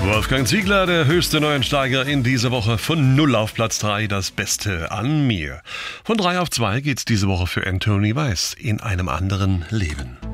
Wolfgang Ziegler, der höchste Neuensteiger in dieser Woche, von 0 auf Platz 3, das Beste an mir. Von 3 auf 2 geht's diese Woche für Anthony Weiss, in einem anderen Leben.